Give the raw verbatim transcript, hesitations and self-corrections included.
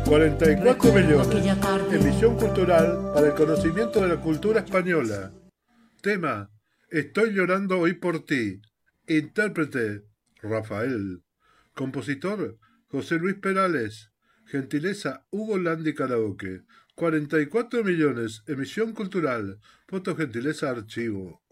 cuarenta y cuatro Recuerdo aquella millones. tarde. Emisión cultural para el conocimiento de la cultura española. Tema: Estoy llorando hoy por ti. Intérprete: Rafael. Compositor: José Luis Perales. Gentileza: Hugo Landi Karaoke. cuarenta y cuatro millones. Emisión cultural. Foto gentileza archivo.